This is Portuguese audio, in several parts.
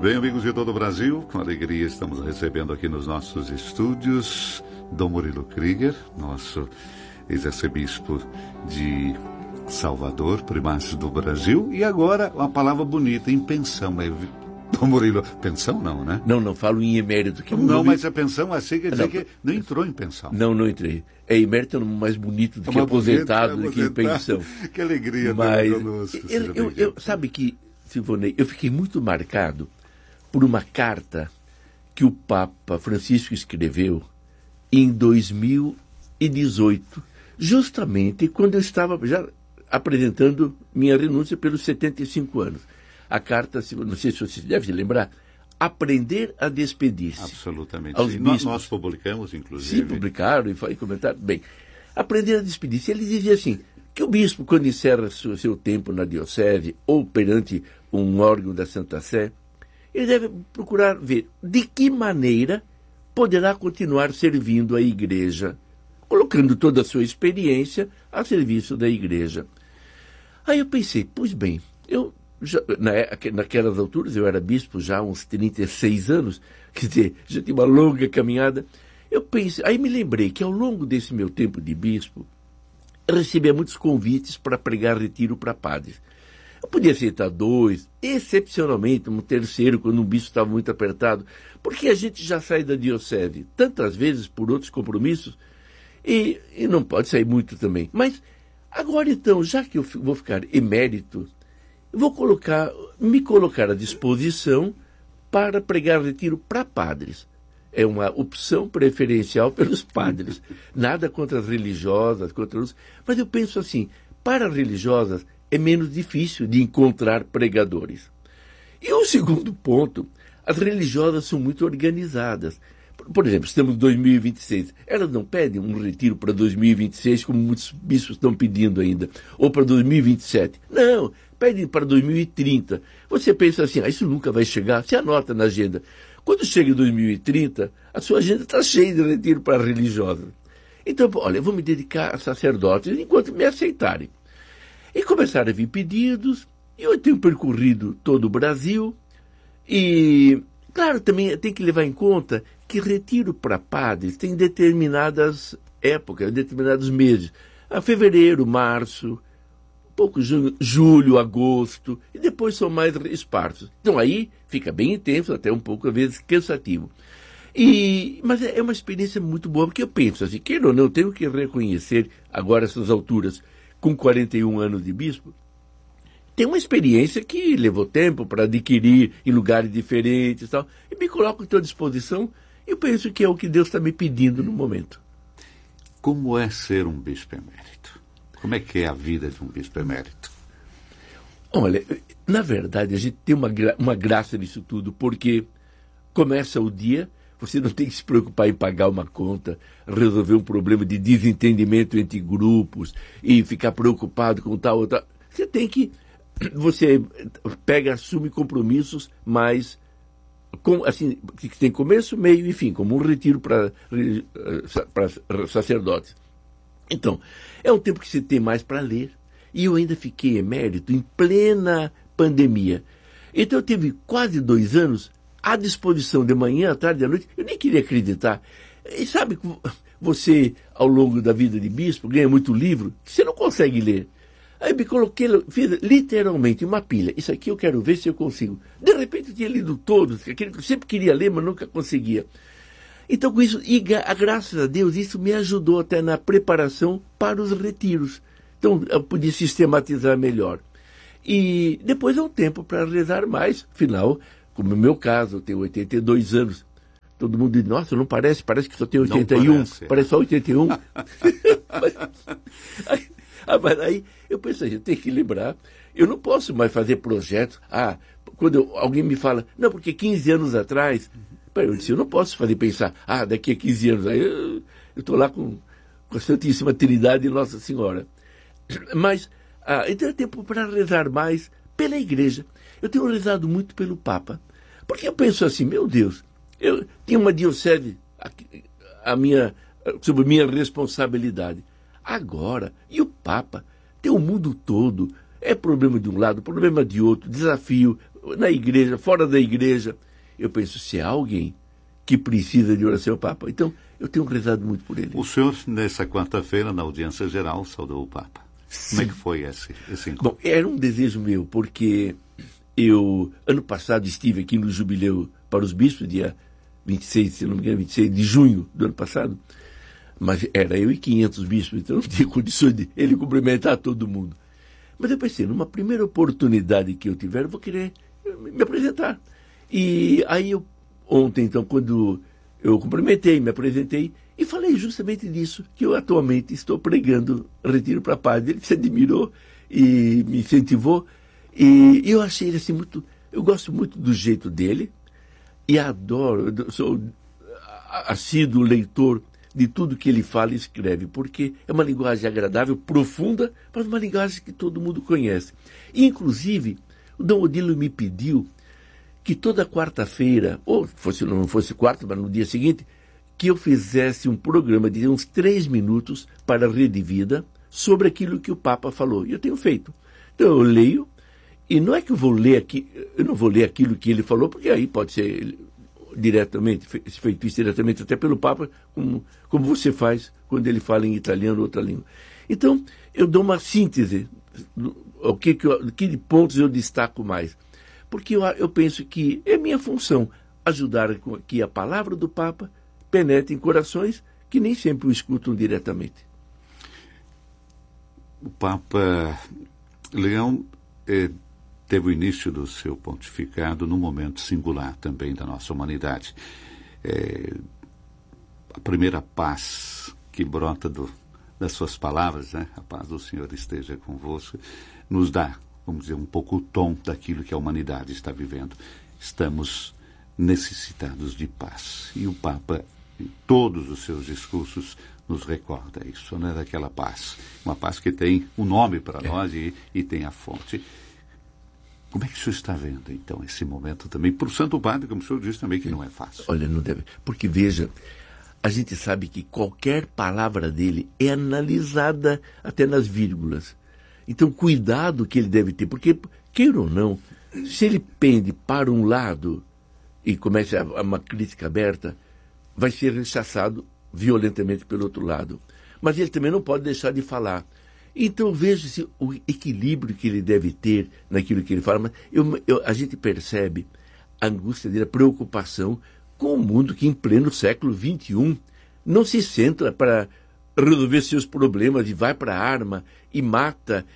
Bem, amigos de todo o Brasil, com alegria estamos recebendo aqui nos nossos estúdios Dom Murilo Krieger, nosso ex-arcebispo de Salvador, primaz do Brasil, e agora uma palavra bonita, em pensão. Dom Murilo, pensão não, né? Não falo em emérito. Que não, mas a pensão assim quer dizer que não entrou em pensão. Não entrei. Emérito é mais bonito do que aposentado, do que em pensão. Que alegria, mas conosco. Sabe que, Silvonei, eu fiquei muito marcado por uma carta que o Papa Francisco escreveu em 2018, justamente quando eu estava já apresentando minha renúncia pelos 75 anos. A carta, não sei se você deve se lembrar, Aprender a Despedir-se. Absolutamente. Aos bispos. Nós publicamos, inclusive. Sim, publicaram e comentaram. Bem, Aprender a Despedir-se. Ele dizia assim, que o bispo, quando encerra seu tempo na diocese ou perante um órgão da Santa Sé, ele deve procurar ver de que maneira poderá continuar servindo a Igreja, colocando toda a sua experiência a serviço da Igreja. Aí eu pensei, pois bem, naquelas alturas, eu era bispo já há uns 36 anos, quer dizer, já tinha uma longa caminhada. Eu pensei, aí me lembrei que ao longo desse meu tempo de bispo, eu recebia muitos convites para pregar retiro para padres. Eu podia aceitar 2, excepcionalmente um terceiro, quando um bispo estava muito apertado, porque a gente já sai da diocese tantas vezes por outros compromissos, e não pode sair muito também. Mas agora então, já que eu vou ficar emérito, eu vou me colocar à disposição para pregar retiro para padres. É uma opção preferencial pelos padres. Nada contra as religiosas, mas eu penso assim, para religiosas é menos difícil de encontrar pregadores. E o segundo ponto, as religiosas são muito organizadas. Por exemplo, estamos em 2026. Elas não pedem um retiro para 2026, como muitos bispos estão pedindo ainda, ou para 2027. Não, pedem para 2030. Você pensa assim, isso nunca vai chegar, você anota na agenda. Quando chega em 2030, a sua agenda está cheia de retiro para religiosas. Então, olha, eu vou me dedicar a sacerdotes enquanto me aceitarem. E começaram a vir pedidos, e eu tenho percorrido todo o Brasil, e, claro, também tem que levar em conta que retiro para padres tem determinadas épocas, determinados meses. Fevereiro, março, pouco julho, agosto, e depois são mais esparsos. Então aí fica bem intenso, até um pouco, às vezes, cansativo. Mas é uma experiência muito boa, porque eu penso assim, queira ou não, eu tenho que reconhecer, agora essas alturas, com 41 anos de bispo, tem uma experiência que levou tempo para adquirir em lugares diferentes e tal, e me coloco à tua disposição, e eu penso que é o que Deus está me pedindo no momento. Como é ser um bispo emérito? Como é que é a vida de um bispo emérito? Olha, na verdade, a gente tem uma graça nisso tudo, porque começa o dia, você não tem que se preocupar em pagar uma conta, resolver um problema de desentendimento entre grupos e ficar preocupado com tal ou tal. Você assume compromissos, mas assim, que tem começo, meio e fim, como um retiro para sacerdotes. Então, é um tempo que você tem mais para ler. E eu ainda fiquei emérito em plena pandemia. Então eu tive quase 2 anos à disposição de manhã, à tarde, à noite. Eu nem queria acreditar. E sabe que você, ao longo da vida de bispo, ganha muito livro que você não consegue ler. Aí me coloquei, fiz literalmente uma pilha. Isso aqui eu quero ver se eu consigo. De repente eu tinha lido todos, aquele que eu sempre queria ler, mas nunca conseguia. Então com isso, graças a Deus, isso me ajudou até na preparação para os retiros. Então eu podia sistematizar melhor. E depois é um tempo para rezar mais. Afinal, como no meu caso, eu tenho 82 anos. Todo mundo diz, nossa, não parece que só tem 81. Parece só 81. Mas aí eu pensei, eu tenho que lembrar, eu não posso mais fazer projetos. Quando alguém me fala, não, porque 15 anos atrás, eu disse, eu não posso pensar, daqui a 15 anos, aí eu estou lá com a Santíssima Trindade e Nossa Senhora. Mas, então é tempo para rezar mais pela Igreja. Eu tenho rezado muito pelo Papa, porque eu penso assim, meu Deus, eu tenho uma diocese sob minha responsabilidade. Agora, e o Papa tem o mundo todo, é problema de um lado, problema de outro, desafio, na igreja, fora da igreja, eu penso, se há alguém que precisa de oração, é o Papa. Então, eu tenho rezado muito por ele. O senhor, nessa quarta-feira, na audiência geral, saudou o Papa. Sim. Como é que foi esse encontro? Bom, era um desejo meu, porque eu, ano passado, estive aqui no Jubileu para os Bispos, dia 26, se não me engano, 26 de junho do ano passado, mas era eu e 500 bispos, então não tinha condições de ele cumprimentar todo mundo. Mas eu pensei, numa primeira oportunidade que eu tiver, eu vou querer me apresentar. E aí ontem, então, quando eu cumprimentei, me apresentei, e falei justamente disso, que eu atualmente estou pregando Retiro para a Paz. Ele se admirou e me incentivou, e eu achei ele assim muito... Eu gosto muito do jeito dele, e adoro, sou assíduo leitor de tudo que ele fala e escreve, porque é uma linguagem agradável, profunda, mas uma linguagem que todo mundo conhece. E, inclusive, o Dom Odilo me pediu que toda quarta-feira, ou não fosse quarta, mas no dia seguinte, que eu fizesse um programa de uns 3 minutos para a Rede Vida sobre aquilo que o Papa falou. E eu tenho feito. Então eu leio, e não é que eu não vou ler aquilo que ele falou, porque aí pode ser diretamente, feito isso diretamente até pelo Papa, como você faz quando ele fala em italiano ou outra língua. Então, eu dou uma síntese, que pontos eu destaco mais. Porque eu penso que é minha função ajudar que a palavra do Papa penetre em corações que nem sempre o escutam diretamente. O Papa Leão teve o início do seu pontificado num momento singular também da nossa humanidade. A primeira paz que brota das suas palavras, né? A paz do Senhor esteja convosco, nos dá, vamos dizer, um pouco o tom daquilo que a humanidade está vivendo. Estamos necessitados de paz. E o Papa, em todos os seus discursos, nos recorda isso, né? Daquela paz. Uma paz que tem um nome para nós e tem a fonte. Como é que o senhor está vendo, então, esse momento também? Para o Santo Padre, como o senhor disse também, que não é fácil. Olha, não deve. Porque, veja, a gente sabe que qualquer palavra dele é analisada até nas vírgulas. Então, cuidado que ele deve ter, porque, queira ou não, se ele pende para um lado e começa uma crítica aberta, vai ser rechaçado violentamente pelo outro lado. Mas ele também não pode deixar de falar. Então, veja-se o equilíbrio que ele deve ter naquilo que ele fala. Mas a gente percebe a angústia dele, a preocupação com o mundo que, em pleno século XXI, não se centra para resolver seus problemas e vai para a arma e mata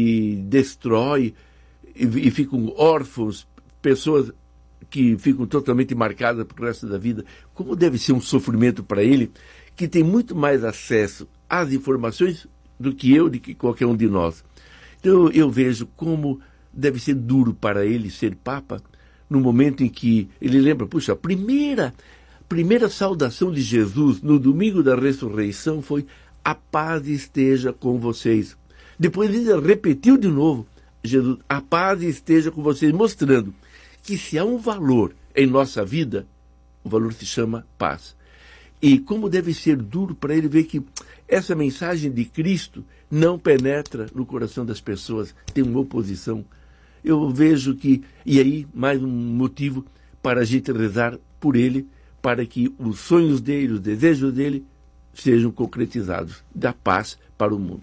e destrói e ficam órfãos, pessoas que ficam totalmente marcadas para o resto da vida. Como deve ser um sofrimento para ele, que tem muito mais acesso às informações do que qualquer um de nós. Então eu vejo como deve ser duro para ele ser Papa, no momento em que ele lembra, puxa, a primeira saudação de Jesus no domingo da ressurreição foi: a paz esteja com vocês. Depois ele repetiu de novo, Jesus, a paz esteja com vocês, mostrando que se há um valor em nossa vida, o valor se chama paz. E como deve ser duro para ele ver que essa mensagem de Cristo não penetra no coração das pessoas, tem uma oposição. Eu vejo que, e aí mais um motivo para a gente rezar por ele, para que os sonhos dele, os desejos dele sejam concretizados, da paz para o mundo.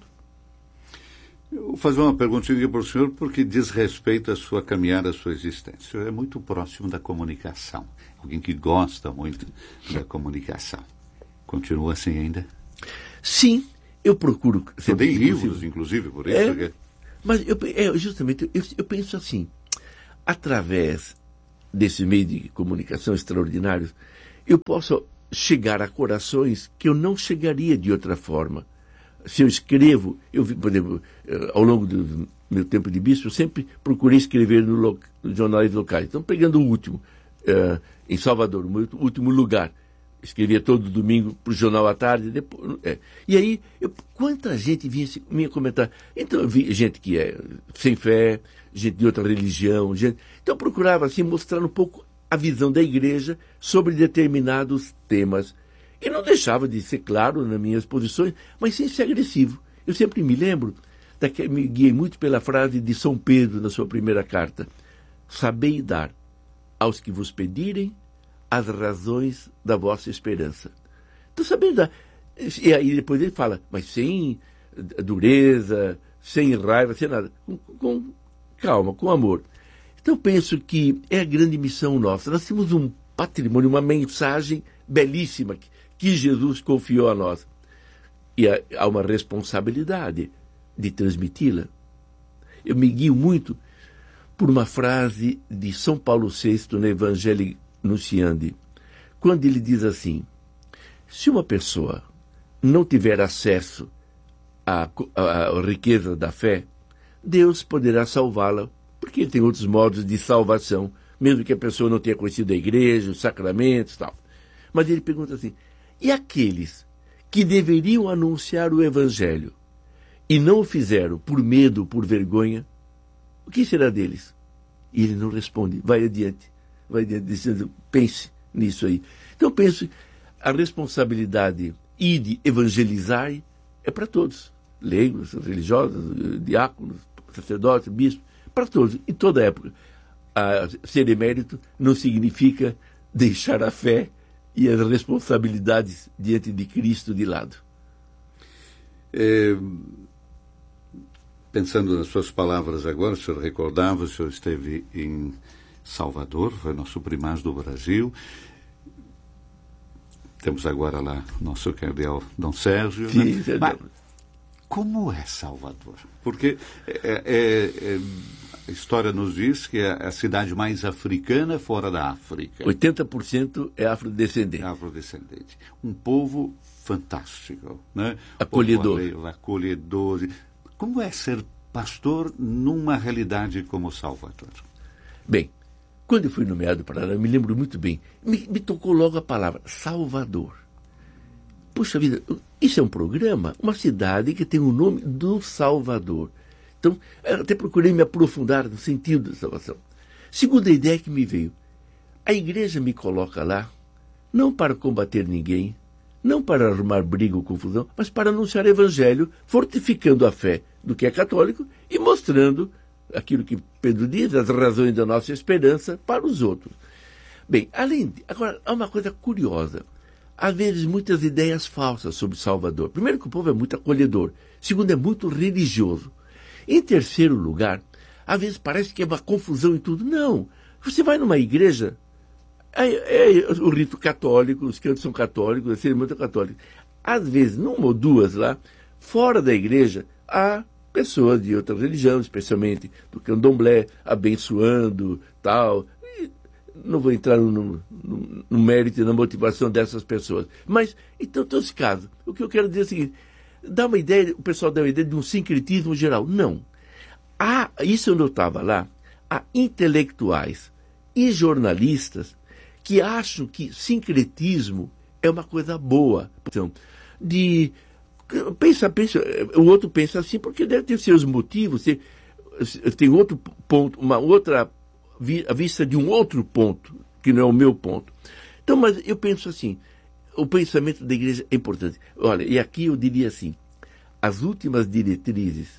Eu vou fazer uma perguntinha para o senhor, porque diz respeito à sua caminhada, à sua existência. O senhor é muito próximo da comunicação, alguém que gosta muito da comunicação. Continua assim ainda? Sim, eu procuro... Você tem livros, inclusive, por isso? Porque... Mas justamente eu penso assim, através desse meio de comunicação extraordinários, eu posso chegar a corações que eu não chegaria de outra forma. Se eu escrevo, por exemplo, ao longo do meu tempo de bispo, eu sempre procurei escrever nos jornais locais. Então, pegando o último, em Salvador, o meu último lugar, escrevia todo domingo para o jornal à tarde. Depois, E aí, quanta gente vinha comentar. Então, eu vi gente que é sem fé, gente de outra religião. Então, eu procurava assim, mostrar um pouco a visão da igreja sobre determinados temas. E não deixava de ser claro nas minhas posições, mas sem ser agressivo. Eu sempre me lembro, me guiei muito pela frase de São Pedro na sua primeira carta: sabei dar aos que vos pedirem as razões da vossa esperança. Então, sabendo dar. E aí depois ele fala, mas sem dureza, sem raiva, sem nada. Com calma, com amor. Então, eu penso que é a grande missão nossa. Nós temos um patrimônio, uma mensagem belíssima que Jesus confiou a nós. E há uma responsabilidade de transmiti-la. Eu me guio muito por uma frase de São Paulo VI no Evangelii Nunciandi, quando ele diz assim: se uma pessoa não tiver acesso à riqueza da fé, Deus poderá salvá-la, porque ele tem outros modos de salvação, mesmo que a pessoa não tenha conhecido a igreja, os sacramentos e tal. Mas ele pergunta assim, e aqueles que deveriam anunciar o Evangelho e não o fizeram por medo, por vergonha, o que será deles? E ele não responde, vai adiante, dizendo, pense nisso aí. Então eu penso, a responsabilidade de evangelizar é para todos, leigos, religiosos, diáconos, sacerdotes, bispos, para todos, em toda época. Ser emérito não significa deixar a fé e as responsabilidades diante de Cristo de lado. Pensando nas suas palavras agora, o senhor recordava, o senhor esteve em Salvador, foi nosso primaz do Brasil. Temos agora lá nosso cardeal Dom Sérgio. Sim, né? Mas como é Salvador? Porque a história nos diz que é a cidade mais africana fora da África. 80% é afrodescendente. Afrodescendente. Um povo fantástico, né? Acolhedor. Acolhedor. Como é ser pastor numa realidade como Salvador? Bem, quando eu fui nomeado para lá, eu me lembro muito bem, me tocou logo a palavra Salvador. Puxa vida, isso é um programa, uma cidade que tem o nome do Salvador. Então, eu até procurei me aprofundar no sentido da salvação. Segunda ideia que me veio, a igreja me coloca lá, não para combater ninguém, não para arrumar briga ou confusão, mas para anunciar o Evangelho, fortificando a fé do que é católico e mostrando aquilo que Pedro diz, as razões da nossa esperança para os outros. Bem, agora, há uma coisa curiosa. Às vezes, muitas ideias falsas sobre Salvador. Primeiro, que o povo é muito acolhedor. Segundo, é muito religioso. Em terceiro lugar, às vezes parece que é uma confusão em tudo. Não. Você vai numa igreja, é o rito católico, os cantos são católicos, a cerimônia é católica. Às vezes, numa ou duas lá, fora da igreja, há pessoas de outra religião, especialmente do candomblé, abençoando, tal. E não vou entrar no mérito e na motivação dessas pessoas. Mas, em todos os casos, o que eu quero dizer é o seguinte, o pessoal dá uma ideia de um sincretismo geral. Não. Isso eu notava lá, há intelectuais e jornalistas que acham que sincretismo é uma coisa boa. Então, pensa, o outro pensa assim porque deve ter seus motivos, tem outro ponto, uma outra a vista de um outro ponto, que não é o meu ponto. Então, mas eu penso assim, o pensamento da igreja é importante. Olha, e aqui eu diria assim, as últimas diretrizes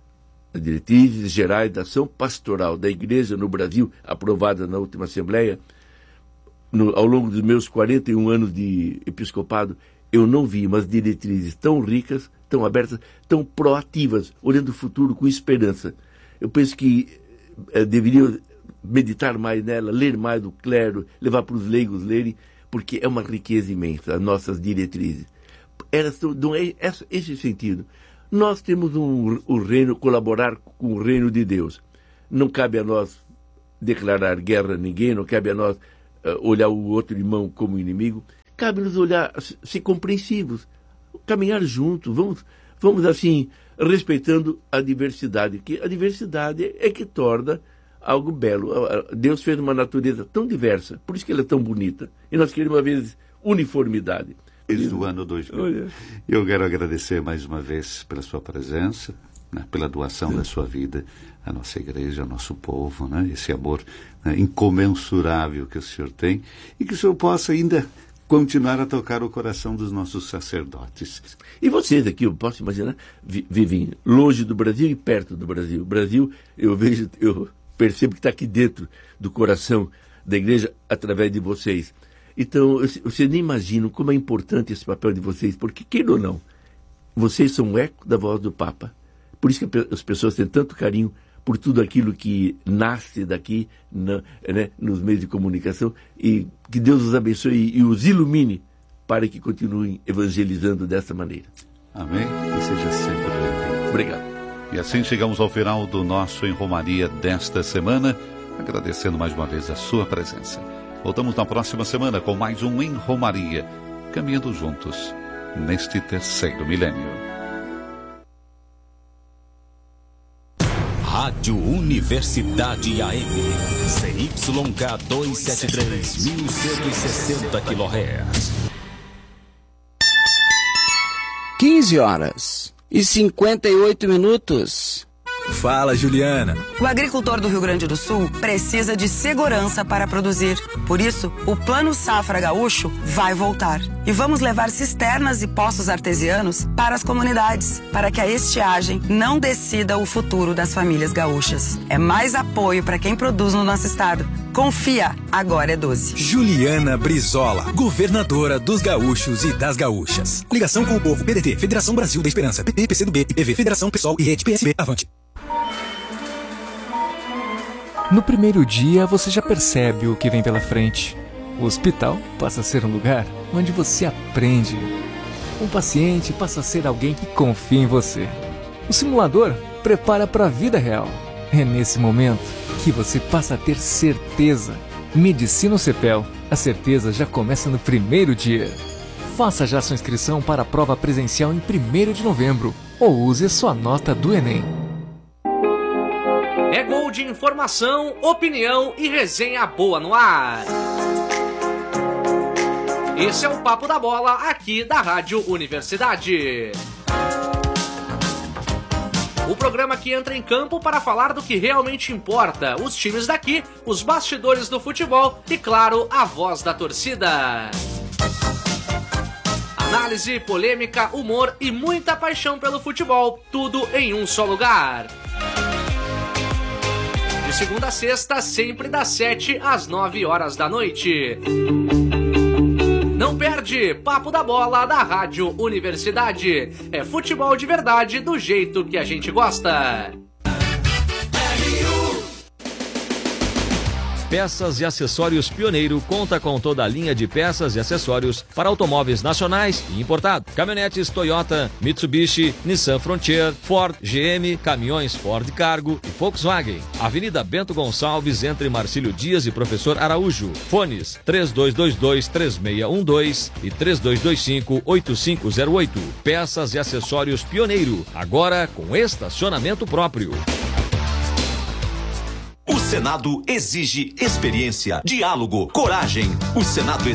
gerais da ação pastoral da igreja no Brasil, aprovadas na última Assembleia, ao longo dos meus 41 anos de episcopado, eu não vi umas diretrizes tão ricas, tão abertas, tão proativas, olhando o futuro com esperança. Eu penso que deveria meditar mais nela, ler mais do clero, levar para os leigos lerem, porque é uma riqueza imensa, as nossas diretrizes. Não é esse sentido. Nós temos o reino, colaborar com o reino de Deus. Não cabe a nós declarar guerra a ninguém, não cabe a nós olhar o outro irmão como inimigo. Cabe-nos olhar, ser compreensivos, caminhar juntos, vamos assim, respeitando a diversidade, que a diversidade é que torna algo belo. Deus fez uma natureza tão diversa, por isso que ela é tão bonita. E nós queremos, às vezes, uniformidade. Desde o ano 2000. Eu quero agradecer mais uma vez pela sua presença, né, pela doação da sua vida à nossa igreja, ao nosso povo, né, esse amor incomensurável que o senhor tem e que o senhor possa ainda continuar a tocar o coração dos nossos sacerdotes. E vocês aqui, eu posso imaginar, vivem longe do Brasil e perto do Brasil. Brasil, eu vejo, percebo que está aqui dentro do coração da igreja através de vocês. Então, vocês nem imaginam como é importante esse papel de vocês, porque, queira ou não, vocês são um eco da voz do Papa. Por isso que as pessoas têm tanto carinho por tudo aquilo que nasce daqui, nos meios de comunicação, e que Deus os abençoe e os ilumine para que continuem evangelizando dessa maneira. Amém? E seja sempre bem-vindo. Obrigado. E assim chegamos ao final do nosso Em Romaria desta semana, agradecendo mais uma vez a sua presença. Voltamos na próxima semana com mais um Em Romaria, caminhando juntos neste terceiro milênio. Rádio Universidade AM, CYK 273, 1160 kHz. 15h58. Fala, Juliana. O agricultor do Rio Grande do Sul precisa de segurança para produzir. Por isso, o Plano Safra Gaúcho vai voltar. E vamos levar cisternas e poços artesianos para as comunidades, para que a estiagem não decida o futuro das famílias gaúchas. É mais apoio para quem produz no nosso estado. Confia, agora é 12. Juliana Brizola, governadora dos gaúchos e das gaúchas. Ligação com o povo, PDT, Federação Brasil da Esperança, PP, PCdoB, IPV, Federação PSOL e Rede PSB. Avante. No primeiro dia, você já percebe o que vem pela frente. O hospital passa a ser um lugar onde você aprende. Um paciente passa a ser alguém que confia em você. O simulador prepara para a vida real. É nesse momento que você passa a ter certeza. Medicina CEPEL. A certeza já começa no primeiro dia. Faça já sua inscrição para a prova presencial em 1º de novembro. Ou use sua nota do Enem. É gol de informação, opinião e resenha boa no ar. Esse é o Papo da Bola aqui da Rádio Universidade. O programa que entra em campo para falar do que realmente importa, os times daqui, os bastidores do futebol e, claro, a voz da torcida. Análise, polêmica, humor e muita paixão pelo futebol, tudo em um só lugar. De segunda a sexta, sempre das 7 às 9 horas da noite. Não perde, Papo da Bola da Rádio Universidade. É futebol de verdade do jeito que a gente gosta. Peças e Acessórios Pioneiro conta com toda a linha de peças e acessórios para automóveis nacionais e importados. Caminhonetes Toyota, Mitsubishi, Nissan Frontier, Ford, GM, caminhões Ford Cargo e Volkswagen. Avenida Bento Gonçalves, entre Marcílio Dias e Professor Araújo. Fones 3222-3612 e 3225-8508. Peças e Acessórios Pioneiro, agora com estacionamento próprio. O Senado exige experiência, diálogo, coragem. O Senado exige